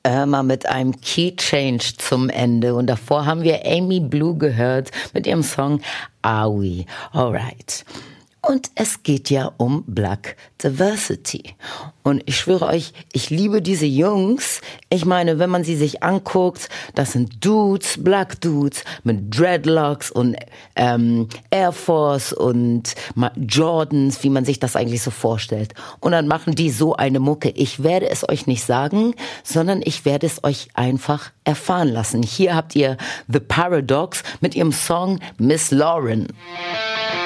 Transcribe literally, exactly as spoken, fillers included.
Irma mit einem Key Change zum Ende. Und davor haben wir Amy Blue gehört mit ihrem Song Are We? Alright. Und es geht ja um Black Diversity. Und ich schwöre euch, ich liebe diese Jungs. Ich meine, wenn man sie sich anguckt, das sind Dudes, Black Dudes mit Dreadlocks und ähm, Air Force und Jordans, wie man sich das eigentlich so vorstellt. Und dann machen die so eine Mucke. Ich werde es euch nicht sagen, sondern ich werde es euch einfach erfahren lassen. Hier habt ihr The Paradox mit ihrem Song Miss Lauren.